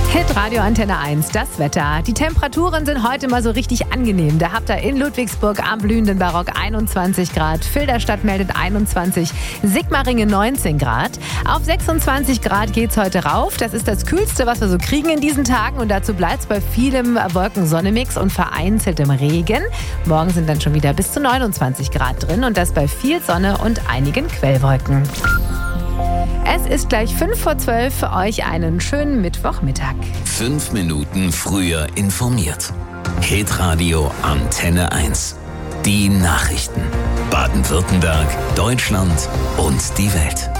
Hitradio Antenne 1, das Wetter. Die Temperaturen sind heute mal so richtig angenehm. Da habt ihr in Ludwigsburg am blühenden Barock 21 Grad, Filderstadt meldet 21, Sigmaringen 19 Grad. Auf 26 Grad geht's heute rauf. Das ist das Kühlste, was wir so kriegen in diesen Tagen. Und dazu bleibt's bei vielem Wolken-Sonne-Mix und vereinzeltem Regen. Morgen sind dann schon wieder bis zu 29 Grad drin und das bei viel Sonne und einigen Quellwolken. Es ist gleich 11:55 für euch einen schönen Mittwochmittag. 5 Minuten früher informiert. Hitradio Antenne 1. Die Nachrichten. Baden-Württemberg, Deutschland und die Welt.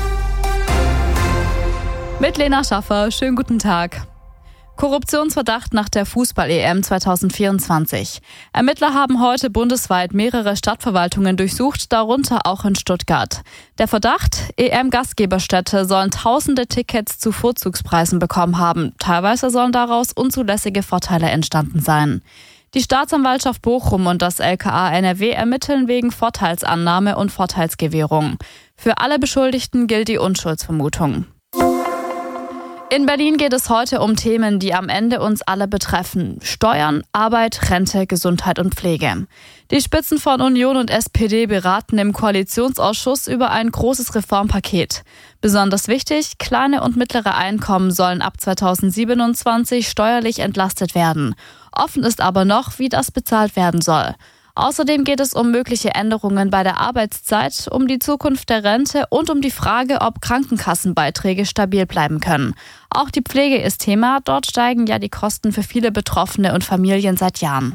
Mit Lena Schaffer, schönen guten Tag. Korruptionsverdacht nach der Fußball-EM 2024. Ermittler haben heute bundesweit mehrere Stadtverwaltungen durchsucht, darunter auch in Stuttgart. Der Verdacht: EM-Gastgeberstädte sollen tausende Tickets zu Vorzugspreisen bekommen haben. Teilweise sollen daraus unzulässige Vorteile entstanden sein. Die Staatsanwaltschaft Bochum und das LKA NRW ermitteln wegen Vorteilsannahme und Vorteilsgewährung. Für alle Beschuldigten gilt die Unschuldsvermutung. In Berlin geht es heute um Themen, die am Ende uns alle betreffen. Steuern, Arbeit, Rente, Gesundheit und Pflege. Die Spitzen von Union und SPD beraten im Koalitionsausschuss über ein großes Reformpaket. Besonders wichtig: kleine und mittlere Einkommen sollen ab 2027 steuerlich entlastet werden. Offen ist aber noch, wie das bezahlt werden soll. Außerdem geht es um mögliche Änderungen bei der Arbeitszeit, um die Zukunft der Rente und um die Frage, ob Krankenkassenbeiträge stabil bleiben können. Auch die Pflege ist Thema. Dort steigen ja die Kosten für viele Betroffene und Familien seit Jahren.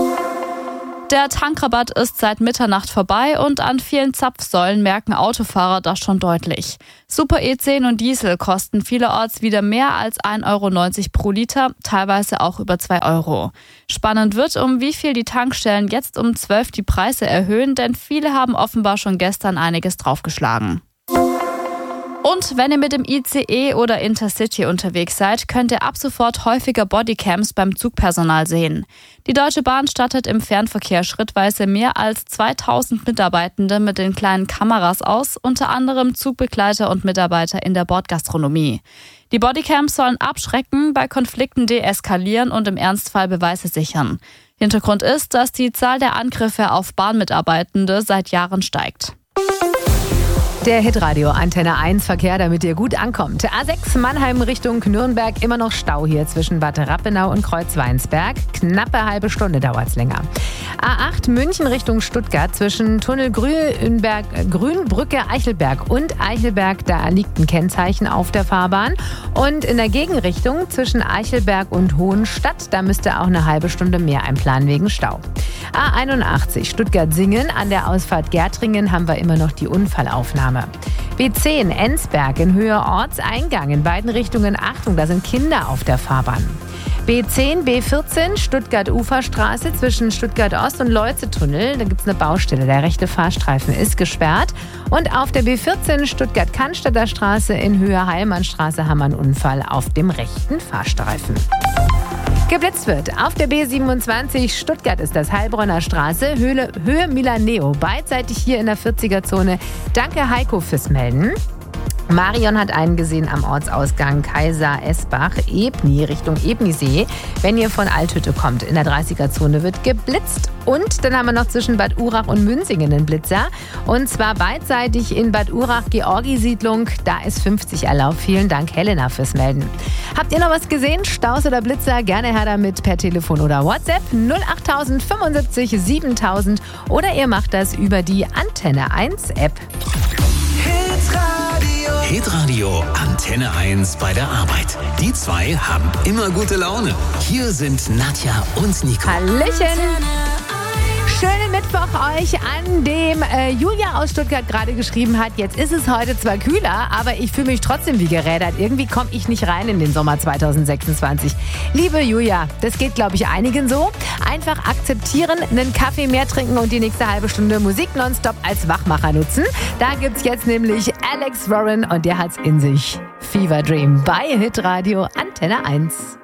Der Tankrabatt ist seit Mitternacht vorbei und an vielen Zapfsäulen merken Autofahrer das schon deutlich. Super E10 und Diesel kosten vielerorts wieder mehr als 1,90 Euro pro Liter, teilweise auch über 2 Euro. Spannend wird, um wie viel die Tankstellen jetzt um 12 die Preise erhöhen, denn viele haben offenbar schon gestern einiges draufgeschlagen. Und wenn ihr mit dem ICE oder Intercity unterwegs seid, könnt ihr ab sofort häufiger Bodycams beim Zugpersonal sehen. Die Deutsche Bahn stattet im Fernverkehr schrittweise mehr als 2000 Mitarbeitende mit den kleinen Kameras aus, unter anderem Zugbegleiter und Mitarbeiter in der Bordgastronomie. Die Bodycams sollen abschrecken, bei Konflikten deeskalieren und im Ernstfall Beweise sichern. Hintergrund ist, dass die Zahl der Angriffe auf Bahnmitarbeitende seit Jahren steigt. Der Hitradio Antenne 1 Verkehr, damit ihr gut ankommt. A6 Mannheim Richtung Nürnberg, immer noch Stau hier zwischen Bad Rappenau und Kreuzweinsberg. Knappe halbe Stunde dauert's länger. A8 München Richtung Stuttgart zwischen Tunnel Grünbrücke Eichelberg und Eichelberg, da liegt ein Kennzeichen auf der Fahrbahn. Und in der Gegenrichtung zwischen Eichelberg und Hohenstadt, da müsst ihr auch eine halbe Stunde mehr einplanen wegen Stau. A81 Stuttgart-Singen, an der Ausfahrt Gärtringen haben wir immer noch die Unfallaufnahme. B10 Ensberg in Höhe Ortseingang, in beiden Richtungen Achtung, da sind Kinder auf der Fahrbahn. B10, B14 Stuttgart-Uferstraße zwischen Stuttgart-Ost und Leutze-Tunnel, da gibt es eine Baustelle, der rechte Fahrstreifen ist gesperrt. Und auf der B14 Stuttgart-Cannstatter Straße in Höhe Heilmannstraße haben wir einen Unfall auf dem rechten Fahrstreifen. Geblitzt wird. Auf der B27 Stuttgart ist das Heilbronner Straße, Höhe Milaneo, beidseitig hier in der 40er-Zone. Danke Heiko fürs Melden. Marion hat einen gesehen am Ortsausgang Kaiser-Esbach, Ebni, Richtung Ebnisee. Wenn ihr von Althütte kommt, in der 30er-Zone wird geblitzt. Und dann haben wir noch zwischen Bad Urach und Münzingen einen Blitzer. Und zwar beidseitig in Bad Urach, Georgi-Siedlung. Da ist 50 erlaubt. Vielen Dank, Helena, fürs Melden. Habt ihr noch was gesehen? Staus oder Blitzer? Gerne her damit per Telefon oder WhatsApp 08000 75 7000. Oder ihr macht das über die Antenne 1 App. Hitradio Antenne 1 bei der Arbeit. Die zwei haben immer gute Laune. Hier sind Nadja und Nico. Hallöchen! Schönen Mittwoch euch, an dem Julia aus Stuttgart gerade geschrieben hat, jetzt ist es heute zwar kühler, aber ich fühle mich trotzdem wie gerädert. Irgendwie komme ich nicht rein in den Sommer 2026. Liebe Julia, das geht, glaube ich, einigen so. Einfach akzeptieren, einen Kaffee mehr trinken und die nächste halbe Stunde Musik nonstop als Wachmacher nutzen. Da gibt's jetzt nämlich Alex Warren und der hat's in sich. Fever Dream bei Hitradio Antenne 1.